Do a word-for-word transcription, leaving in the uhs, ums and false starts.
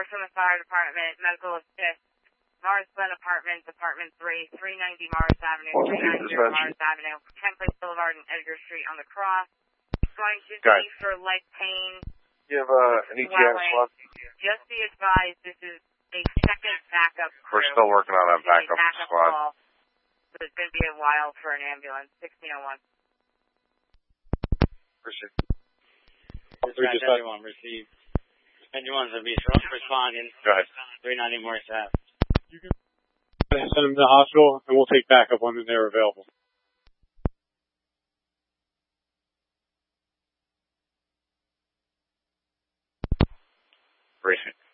from the fire department, medical assist, Mars Glen Apartments, apartment three, three ninety Mars Avenue, three ninety Mars Avenue, ten Place Boulevard and Edgar Street on the cross. Going to Guys. be for leg pain. You have uh, an E T S swab? Just be advised, this is a second backup crew. We're still working on that backup, backup squad. Call, so it's going to be a while for an ambulance. sixteen oh one. Appreciate it. Dispatch everyone received. Anyone's going to be responding. Go ahead. three ninety Morris Ave. You can send them to the hospital, and we'll take backup when they're available. Appreciate it.